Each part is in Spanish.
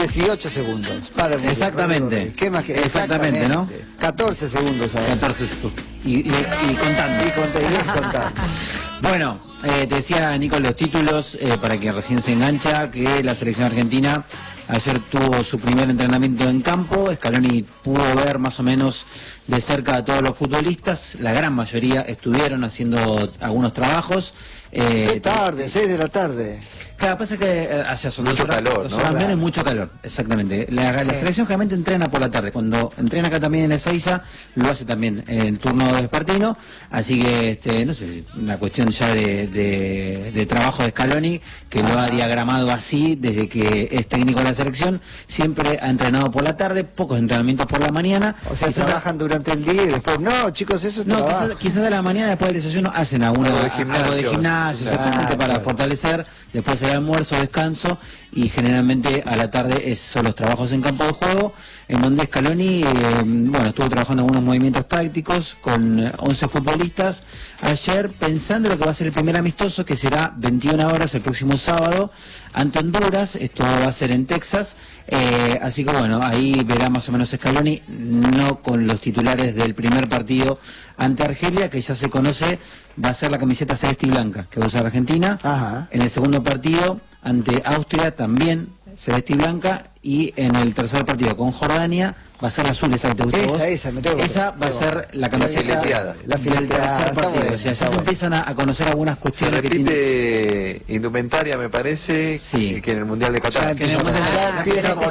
18 segundos. Exactamente. ¿Qué más que? Exactamente, ¿no? 14 segundos. 14 segundos. Y contando. Y contando. Bueno, te decía Nico los títulos, para que recién se engancha, que la selección argentina ayer tuvo su primer entrenamiento en campo. Scaloni pudo ver más o menos de cerca a todos los futbolistas, la gran mayoría estuvieron haciendo algunos trabajos. Qué tarde, 6 de la tarde. Claro, pasa que allá son mucho calor, ¿no? También es mucho calor, exactamente. La selección generalmente entrena por la tarde. Cuando entrena acá también en Ezeiza, lo hace también en el turno vespertino. Así que, no sé, si una cuestión ya de trabajo de Scaloni, que lo ha diagramado así desde que es técnico de la selección. Siempre ha entrenado por la tarde, pocos entrenamientos por la mañana. O sea, trabajan durante el día y después, no, chicos, eso es trabajo. Quizás a la mañana después del desayuno hacen algo de gimnasio, exactamente, para fortalecer. Después el almuerzo, descanso, y generalmente a la tarde son los trabajos en campo de juego, en donde Scaloni estuvo trabajando algunos movimientos tácticos con 11 futbolistas ayer, pensando en lo que va a ser el primer amistoso, que será 21 horas el próximo sábado ante Honduras. Esto va a ser en Texas, así que bueno, ahí verá más o menos Scaloni, no con los titulares del primer partido ante Argelia, que ya se conoce, va a ser la camiseta celeste y blanca que va a usar Argentina. Ajá. En el segundo partido ante Austria también celeste y blanca, y en el tercer partido con Jordania va a ser la azul. Esa va a ser la camiseta del tercer partido. O sea, ya se empiezan a conocer algunas cuestiones. Se repite indumentaria, me parece, sí, que en el Mundial de Qatar. Ya empieza con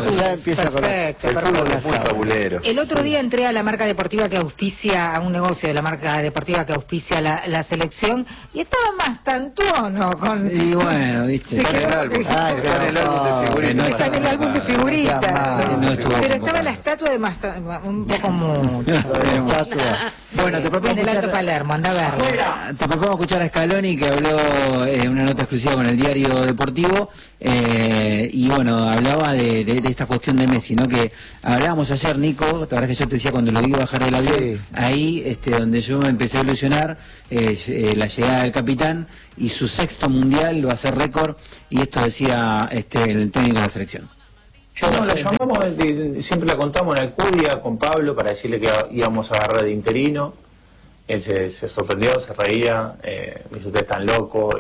el fútbol es muy fabulero. El otro día entré a la marca deportiva que auspicia, a un negocio de la marca deportiva que auspicia la selección, y estaba más tantuono con... Y bueno, viste. Está en el álbum. Está en el álbum de figuritas. Está en el álbum de figuritas. Pero estaba la estatua de un poco mucho. Bueno, te propongo en el Alto Palermo, anda a verlo. Te propongo escuchar a Scaloni, que habló en una nota exclusiva con el Diario Deportivo, y bueno, hablaba de esta cuestión de Messi, ¿no? Que hablábamos ayer, Nico, la verdad es que yo te decía cuando lo vi bajar del avión, ahí donde yo me empecé a ilusionar, la llegada del capitán, y su sexto mundial va a ser récord, y esto decía el técnico de la selección. La llamamos, siempre la contamos en Alcudia con Pablo para decirle que íbamos a agarrar de interino. Él se sorprendió, se reía, me dice, usted es tan loco,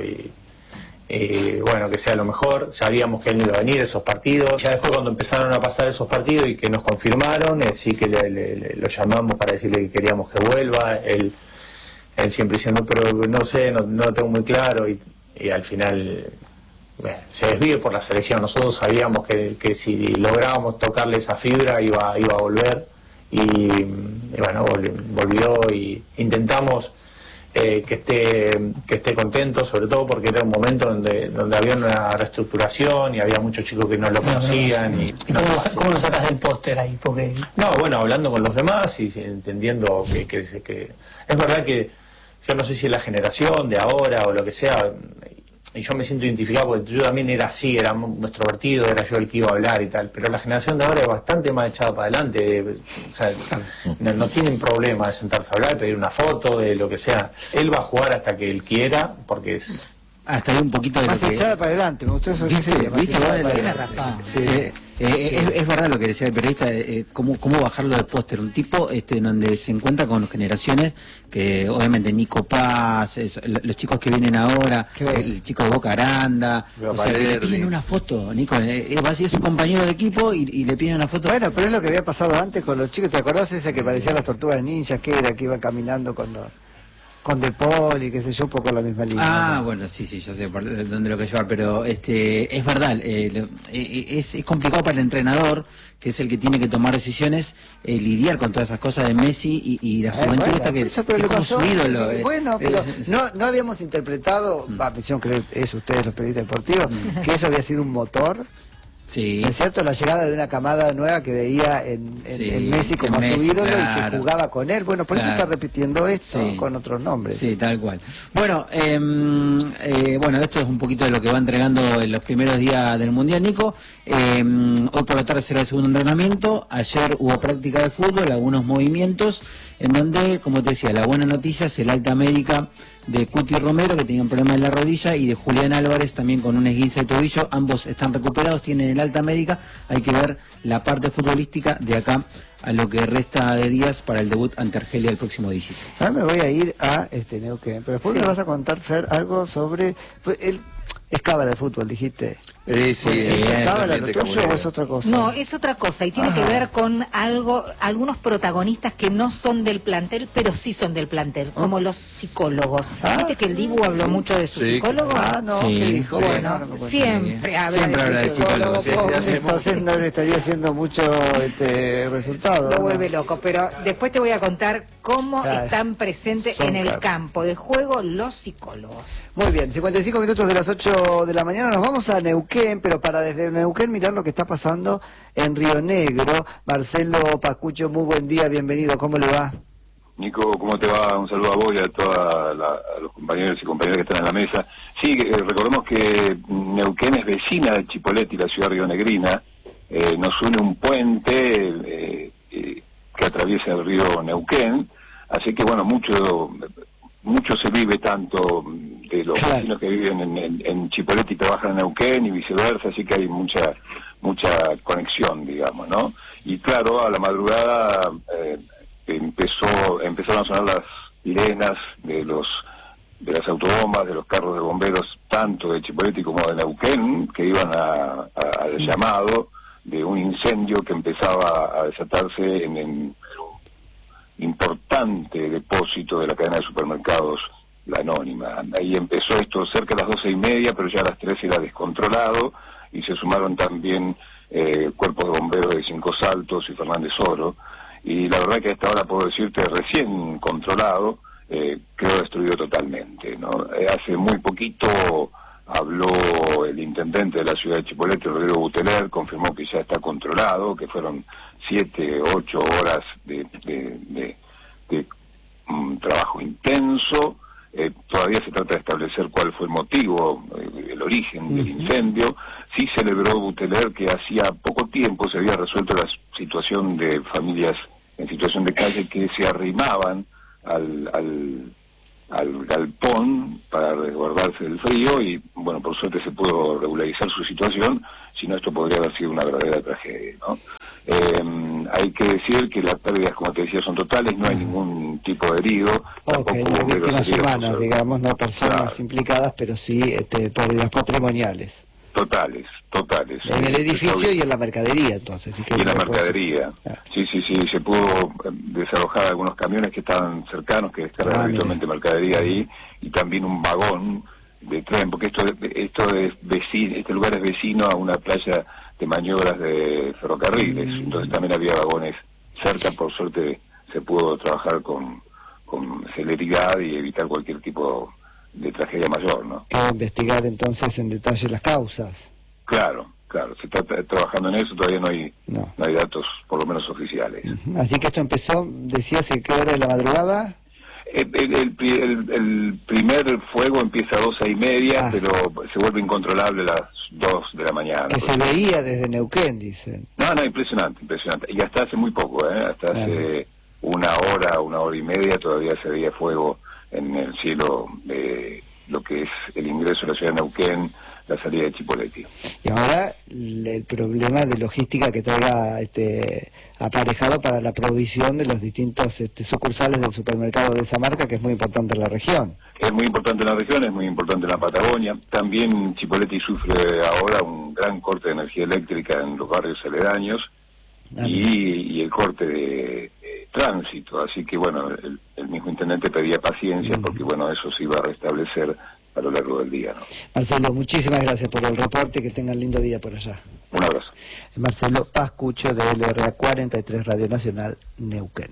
y bueno, que sea lo mejor. Sabíamos que él no iba a venir a esos partidos. Ya después, cuando empezaron a pasar esos partidos y que nos confirmaron, sí que lo llamamos para decirle que queríamos que vuelva. Él siempre diciendo, pero no sé, no lo tengo muy claro, y al final... se desvive por la selección. Nosotros sabíamos que si lográbamos tocarle esa fibra iba a volver, y bueno, volvió, y intentamos que esté contento, sobre todo porque era un momento donde había una reestructuración y había muchos chicos que no lo conocían. ¿Y cómo lo sacas del póster ahí? Porque... No, bueno, hablando con los demás y entendiendo que es verdad que yo no sé si es la generación de ahora o lo que sea, y yo me siento identificado porque yo también era así, era muy extrovertido, era yo el que iba a hablar y tal, pero la generación de ahora es bastante más echada para adelante, o sea, no tienen problema de sentarse a hablar, de pedir una foto, de lo que sea. Él va a jugar hasta que él quiera, porque es... Hasta ahí un poquito de más lo que... echada para adelante, me gustó eso. Tiene razón. Es verdad lo que decía el periodista, cómo bajarlo del póster. Un tipo en donde se encuentra con generaciones que obviamente Nico Paz, los chicos que vienen ahora, el chico de Boca Aranda, o sea, le piden una foto, Nico, es un compañero de equipo y le piden una foto. Bueno, pero es lo que había pasado antes con los chicos. ¿Te acordás esa que parecían las tortugas ninjas, que era que iban caminando con De Paul y qué sé yo, un poco la misma línea? ¿No? Bueno, sí, ya sé por dónde lo que llevar, pero es verdad, es complicado para el entrenador, que es el que tiene que tomar decisiones, lidiar con todas esas cosas de Messi y la juventud esta que es como su ídolo. Bueno, pero no habíamos interpretado, pensaron que es ustedes los periodistas deportivos, que eso había sido un motor. Sí. ¿No es cierto? La llegada de una camada nueva que veía en Messi como su ídolo, claro, y que jugaba con él. Bueno, por eso está repitiendo esto con otros nombres. Sí, tal cual. Bueno, esto es un poquito de lo que va entregando en los primeros días del Mundial, Nico. Hoy por la tarde será el segundo entrenamiento. Ayer hubo práctica de fútbol, algunos movimientos, en donde, como te decía, la buena noticia es el alta médica de Cuti Romero, que tenía un problema en la rodilla, y de Julián Álvarez, también con un esguince de tobillo. Ambos están recuperados, tienen el alta médica. Hay que ver la parte futbolística de acá a lo que resta de días para el debut ante Argelia el próximo 16. Ahora me voy a ir a Neuquén, pero después Sí. me vas a contar, Fer, algo sobre... Es cábala el fútbol, dijiste. Sí, ¿Es cábala lo ambiente tuyo cabulero. o es otra cosa? No, es otra cosa y tiene que ver con algunos protagonistas que no son del plantel, pero sí son del plantel, como los psicólogos. ¿Viste que el Dibu habló mucho de su Sí, psicólogo? No, Sí, ¿qué dijo? sí. Bueno, Siempre habla de psicólogo, sí, pobre, hace entonces no le estaría haciendo mucho resultado. Lo ¿no? vuelve loco, pero después te voy a contar cómo Claro. están presentes Son en el claro. campo de juego los psicólogos. Muy bien, 55 minutos de las 8 de la mañana, nos vamos a Neuquén, pero para desde Neuquén mirar lo que está pasando en Río Negro. Marcelo Pascucho, muy buen día, bienvenido, ¿cómo le va? Nico, ¿cómo te va? Un saludo a vos y a todos a los compañeros y compañeras que están en la mesa. Sí, recordemos que Neuquén es vecina de Chipoleti, la ciudad rionegrina. Nos une un puente que atraviesa el río Neuquén. Así que, bueno, mucho se vive tanto de los Claro. vecinos que viven en Chipoleti y trabajan en Neuquén y viceversa, así que hay mucha conexión, digamos, ¿no? Y claro, a la madrugada empezaron a sonar las sirenas de las autobombas, de los carros de bomberos, tanto de Chipoleti como de Neuquén, que iban al llamado de un incendio que empezaba a desatarse en el importante depósito de la cadena de supermercados La Anónima. Ahí empezó esto cerca de las 12:30, pero ya a las 3 era descontrolado, y se sumaron también cuerpos de bomberos de Cinco Saltos y Fernández Oro, y la verdad que a esta hora puedo decirte recién controlado, quedó destruido totalmente, ¿no? Hace muy poquito habló el intendente de la ciudad de Chipoleti, Rodrigo Buteler, confirmó que ya está controlado, que fueron 7, 8 horas de trabajo intenso. Todavía se trata de establecer cuál fue el motivo, el origen del incendio. Sí celebró Buteler que hacía poco tiempo se había resuelto la situación de familias en situación de calle que se arrimaban al galpón para resguardarse del frío, y bueno, por suerte se pudo regularizar su situación, si no esto podría haber sido una verdadera tragedia, ¿no? Hay que decir que las pérdidas, como te decía, son totales, no hay ningún tipo de herido, Ok, no hubo víctimas heridos, humanas, digamos, no personas Claro. implicadas, pero sí pérdidas patrimoniales. Totales. En el edificio y en la mercadería, entonces. Y en la mercadería. Ah. Sí, se pudo desalojar algunos camiones que estaban cercanos, que descargan habitualmente mercadería ahí, y también un vagón de tren, porque este lugar es vecino a una playa de maniobras de ferrocarriles, entonces también había vagones cerca. Por suerte se pudo trabajar con celeridad y evitar cualquier tipo de tragedia mayor, ¿no? Queda investigar entonces en detalle las causas. Claro, se está trabajando en eso, todavía no hay datos, por lo menos oficiales. Así que esto empezó, decías, ¿a qué hora de la madrugada? El primer fuego empieza a 12:30, pero se vuelve incontrolable a las 2 de la mañana. Que se veía desde Neuquén, dicen. No, impresionante. Y hasta hace muy poco, hasta hace una hora y media todavía se veía fuego en el cielo de lo que es el ingreso a la ciudad de Neuquén, la salida de Chipoleti. Y ahora el problema de logística que traiga aparejado para la provisión de los distintos sucursales del supermercado de esa marca, que es muy importante en la región. Es muy importante en la región, es muy importante en la Patagonia. También Chipoleti sufre ahora un gran corte de energía eléctrica en los barrios aledaños y el corte de tránsito. Así que, bueno, el mismo intendente pedía paciencia porque, bueno, eso se iba a restablecer a lo largo del día, ¿no? Marcelo, muchísimas gracias por el reporte, que tengan lindo día por allá. Un abrazo. Marcelo Pascucho de LRA 43 Radio Nacional, Neuquén.